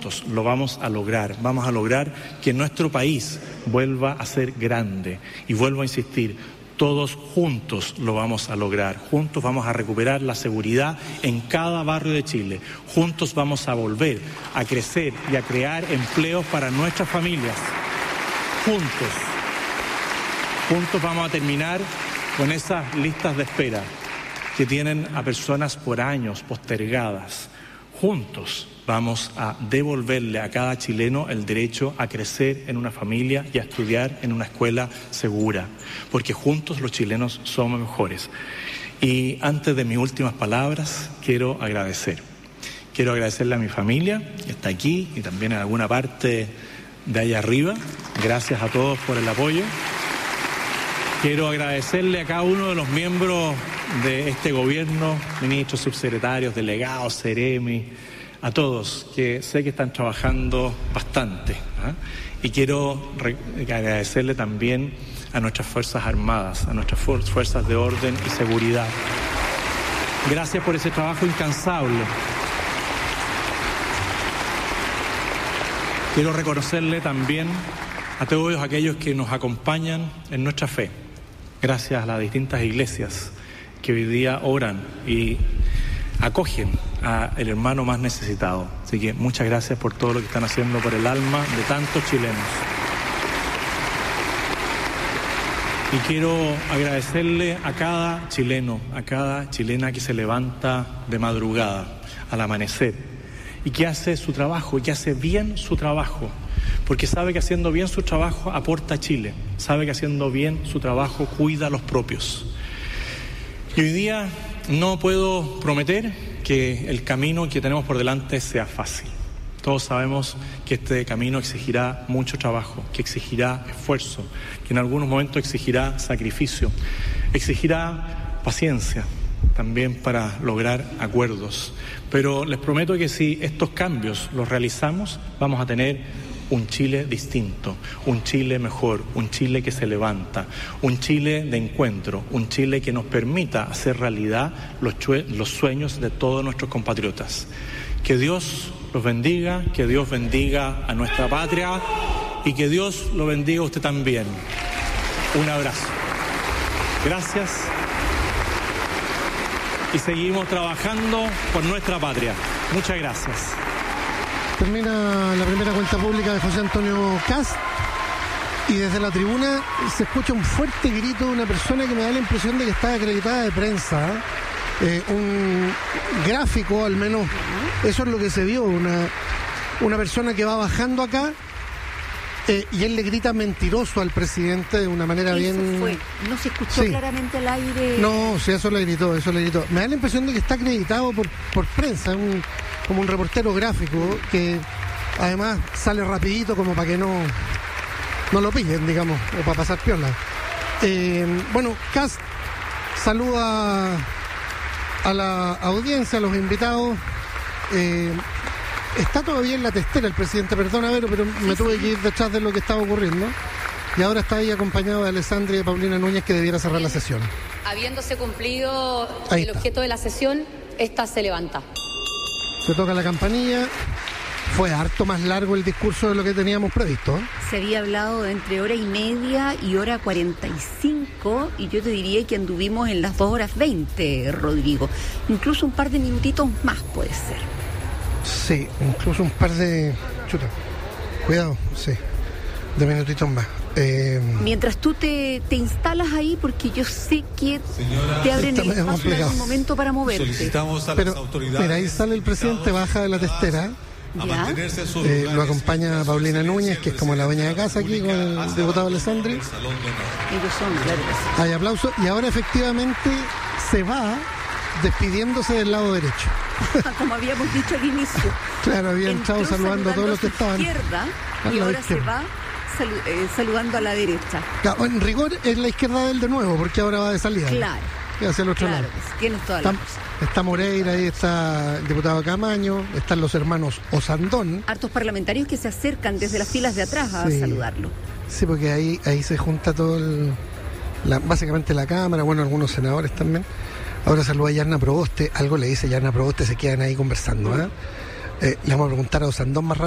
juntos lo vamos a lograr. Vamos a lograr que nuestro país vuelva a ser grande. Y vuelvo a insistir, todos juntos lo vamos a lograr. Juntos vamos a recuperar la seguridad en cada barrio de Chile. Juntos vamos a volver a crecer y a crear empleos para nuestras familias. Juntos vamos a terminar con esas listas de espera que tienen a personas por años postergadas. Juntos vamos a devolverle a cada chileno el derecho a crecer en una familia y a estudiar en una escuela segura, porque juntos los chilenos somos mejores. Y antes de mis últimas palabras, quiero agradecerle a mi familia, que está aquí y también en alguna parte de allá arriba. Gracias a todos por el apoyo. Quiero agradecerle a cada uno de los miembros de este gobierno, ministros, subsecretarios, delegados, seremi, a todos, que sé que están trabajando bastante. Y quiero agradecerle también a nuestras Fuerzas Armadas, a nuestras fuerzas de orden y seguridad. Gracias por ese trabajo incansable. Quiero reconocerle también a todos aquellos que nos acompañan en nuestra fe. Gracias a las distintas iglesias que hoy día oran y acogen al hermano más necesitado. Así que muchas gracias por todo lo que están haciendo por el alma de tantos chilenos. Y quiero agradecerle a cada chileno, a cada chilena que se levanta de madrugada, al amanecer, y que hace su trabajo, y que hace bien su trabajo, porque sabe que haciendo bien su trabajo aporta a Chile, sabe que haciendo bien su trabajo cuida a los propios. Y hoy día no puedo prometer que el camino que tenemos por delante sea fácil. Todos sabemos que este camino exigirá mucho trabajo, que exigirá esfuerzo, que en algunos momentos exigirá sacrificio, exigirá paciencia también para lograr acuerdos. Pero les prometo que si estos cambios los realizamos, vamos a tener un Chile distinto, un Chile mejor, un Chile que se levanta, un Chile de encuentro, un Chile que nos permita hacer realidad los sueños de todos nuestros compatriotas. Que Dios los bendiga, que Dios bendiga a nuestra patria y que Dios lo bendiga a usted también. Un abrazo. Gracias. Y seguimos trabajando por nuestra patria. Muchas gracias. Termina la primera cuenta pública de José Antonio Kast y desde la tribuna se escucha un fuerte grito de una persona que me da la impresión de que está acreditada de prensa. Un gráfico, al menos, eso es lo que se vio, una persona que va bajando acá y él le grita mentiroso al presidente de una manera eso bien... fue. No se escuchó claramente al aire. No, sí, eso le gritó. Me da la impresión de que está acreditado por prensa, como un reportero gráfico que además sale rapidito como para que no lo pillen, digamos, o para pasar piola. Bueno, Kast saluda a la audiencia, a los invitados. Está todavía en la testera el presidente, perdona, pero me tuve que ir detrás de lo que estaba ocurriendo. Y ahora está ahí acompañado de Alessandra y de Paulina Núñez, que debiera cerrar la sesión. Habiéndose cumplido ahí el está. objeto de la sesión, esta se levanta. Se toca la campanilla. Fue harto más largo el discurso de lo que teníamos previsto. Se había hablado de entre hora y media y hora 45, y yo te diría que anduvimos en las 2 horas 20, Rodrigo. Incluso un par de minutitos más puede ser. Sí, incluso un par de... Cuidado, sí. De minutitos más. Mientras tú te instalas ahí, porque yo sé que te abren el espacio en algún momento para moverte. Solicitamos a Pero, las autoridades... mira, ahí sale el presidente, baja de la testera. Lo acompaña Paulina Núñez, que es como la dueña de casa aquí, con el diputado Alessandri. Ellos son, claro que sí. Hay aplausos y ahora efectivamente se va despidiéndose del lado derecho. Como habíamos dicho al inicio. Claro, había entrado saludando a todos los que estaban izquierda, a y la ahora izquierda. se va saludando a la derecha. Claro, en rigor es la izquierda de él de nuevo, porque ahora va de salida. Claro. Hacia el otro lado. Que sí, tienes toda la razón. Está Moreira, ahí está el diputado Camaño, están los hermanos Osandón. Hartos parlamentarios que se acercan desde las filas de atrás a saludarlo. Sí, porque ahí se junta todo básicamente la Cámara, bueno, algunos senadores también. Ahora saluda a Yarna Proboste, algo le dice Yarna Proboste, se quedan ahí conversando. Le vamos a preguntar a Osandón más rápido.